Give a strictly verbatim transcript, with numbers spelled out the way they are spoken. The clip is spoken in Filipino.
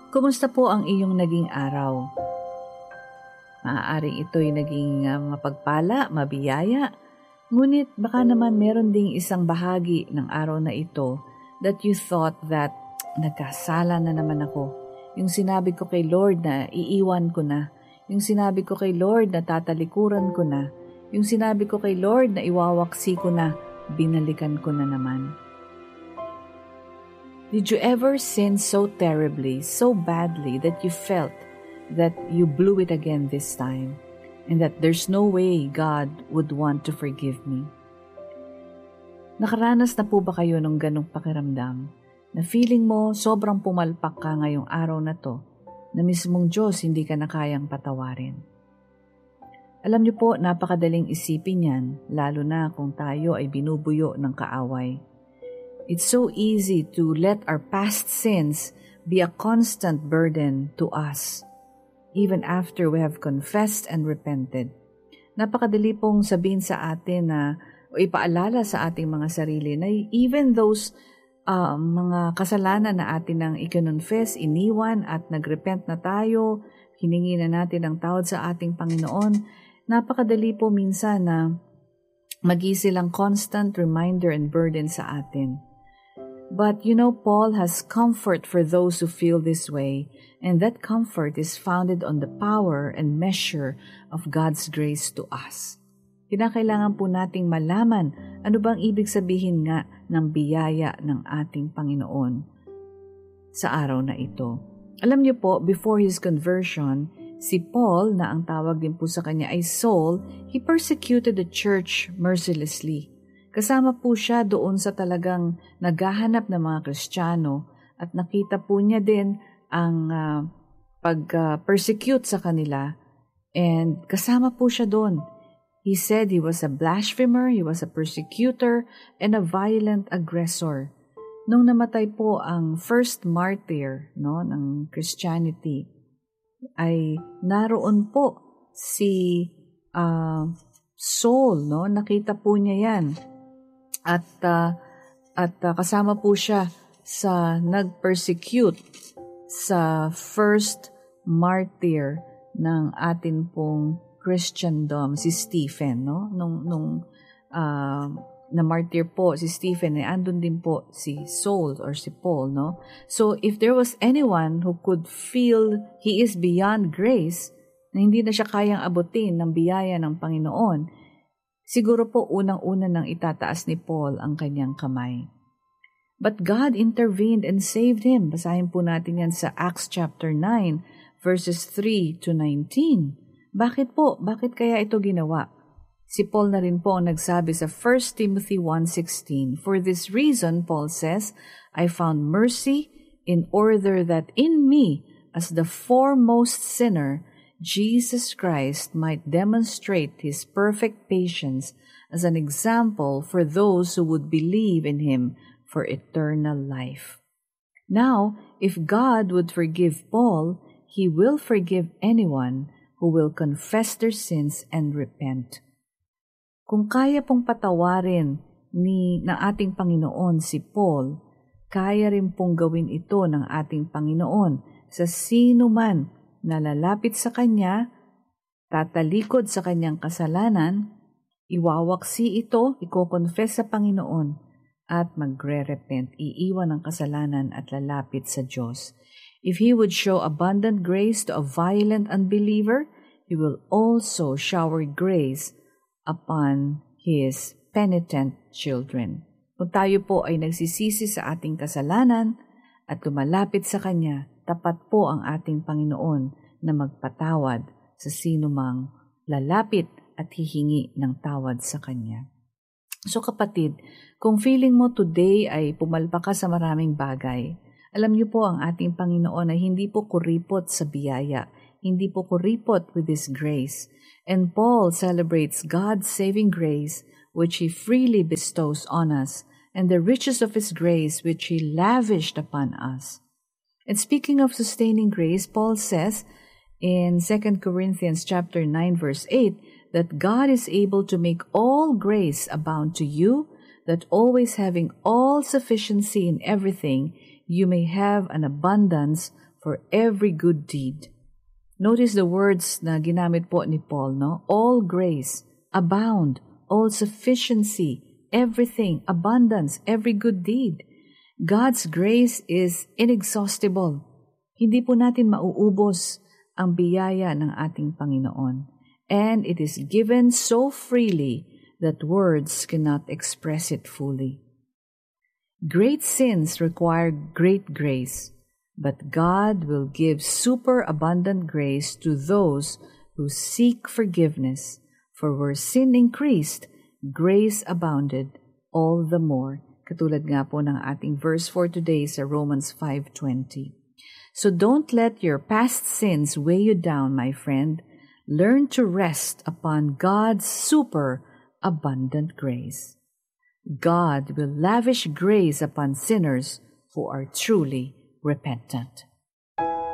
Kumusta po ang iyong naging araw? Maaaring ito'y naging uh, mapagpala, mabiyaya, ngunit baka naman meron ding isang bahagi ng araw na ito that you thought that nagkasala na naman ako. Yung sinabi ko kay Lord na iiwan ko na. Yung sinabi ko kay Lord na tatalikuran ko na. Yung sinabi ko kay Lord na iwawaksi ko na, binalikan ko na naman. Did you ever sin so terribly, so badly that you felt that you blew it again this time and that there's no way God would want to forgive me? Nakaranas na po ba kayo ng ganong pakiramdam na feeling mo sobrang pumalpak ka ngayong araw na to na mismong Diyos hindi ka na kayang patawarin? Alam niyo po, napakadaling isipin yan, lalo na kung tayo ay binubuyo ng kaaway. It's so easy to let our past sins be a constant burden to us, even after we have confessed and repented. Napakadali pong sabihin sa atin na, o ipaalala sa ating mga sarili na even those uh, mga kasalanan na atin nang ikinonfess, iniwan at nagrepent na tayo, hiningi na natin ang tawad sa ating Panginoon, napakadali po minsan na mag-isilang constant reminder and burden sa atin. But you know, Paul has comfort for those who feel this way, and that comfort is founded on the power and measure of God's grace to us. Kinakailangan po nating malaman ano bang ibig sabihin nga ng biyaya ng ating Panginoon sa araw na ito. Alam niyo po, before his conversion, si Paul, na ang tawag din po sa kanya ay Saul, he persecuted the church mercilessly. Kasama po siya doon sa talagang naghahanap ng mga Kristiyano at nakita po niya din ang uh, pag-persecute uh, sa kanila and kasama po siya doon. He said he was a blasphemer, he was a persecutor, and a violent aggressor. Nung namatay po ang first martyr, no, ng Christianity, ay naroon po si uh, Saul, no? Nakita po niya yan. At uh, at uh, kasama po siya sa nag-persecute sa first martyr ng atin pong Christendom, si Stephen, no? Nung nung uh, na martyr po si Stephen, eh, andun din po si Saul or si Paul, no? So if there was anyone who could feel he is beyond grace, na hindi na siya kayang abutin ng biyaya ng Panginoon, siguro po unang-una nang itataas ni Paul ang kanyang kamay. But God intervened and saved him. Basahin po natin yan sa Acts chapter nine, verses three to nineteen. Bakit po? Bakit kaya ito ginawa? Si Paul na rin po ang nagsabi sa First Timothy one sixteen, "For this reason," Paul says, "I found mercy in order that in me, as the foremost sinner, Jesus Christ might demonstrate His perfect patience as an example for those who would believe in Him for eternal life." Now, if God would forgive Paul, He will forgive anyone who will confess their sins and repent. Kung kaya pong patawarin ni ng ating Panginoon si Paul, kaya rin pong gawin ito ng ating Panginoon sa sino man na lalapit sa Kanya, tatalikod sa Kanyang kasalanan, iwawaksi ito, iko-confess sa Panginoon, at magre-repent, iiwan ang kasalanan at lalapit sa Diyos. If He would show abundant grace to a violent unbeliever, He will also shower grace upon His penitent children. Kung tayo po ay nagsisisi sa ating kasalanan at lumalapit sa Kanya, tapat po ang ating Panginoon na magpatawad sa sinumang lalapit at hihingi ng tawad sa Kanya. So kapatid, kung feeling mo today ay pumalpak ka sa maraming bagay, alam niyo po ang ating Panginoon ay hindi po kuripot sa biyaya, hindi po kuripot with His grace. And Paul celebrates God's saving grace which He freely bestows on us, and the riches of His grace which He lavished upon us. And speaking of sustaining grace, Paul says in Second Corinthians chapter nine verse eight that God is able to make all grace abound to you, that always having all sufficiency in everything, you may have an abundance for every good deed. Notice the words na ginamit po ni Paul, no? All grace, abound, all sufficiency, everything, abundance, every good deed. God's grace is inexhaustible. Hindi po natin mauubos ang biyaya ng ating Panginoon. And it is given so freely that words cannot express it fully. Great sins require great grace, but God will give superabundant grace to those who seek forgiveness. For where sin increased, grace abounded all the more. Katulad nga po ng ating verse for today sa Romans five twenty. So don't let your past sins weigh you down, my friend. Learn to rest upon God's super abundant grace. God will lavish grace upon sinners who are truly repentant.